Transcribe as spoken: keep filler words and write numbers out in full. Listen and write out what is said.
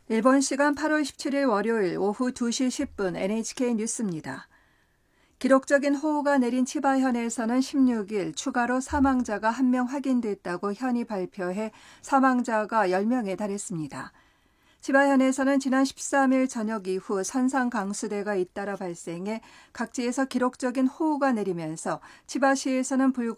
일본 시간 팔월 십칠일 월요일 오후 두 시 십 분 엔에이치케이 뉴스입니다. 기록적인 호우가 내린 치바현에서는 십육일 추가로 사망자가 한 명 확인됐다고 현이 발표해 사망자가 열 명에 달했습니다. 치바현에서는 지난 십삼일 저녁 이후 선상 강수대가 잇따라 발생해 각지에서 기록적인 호우가 내리면서 치바시에서는 불과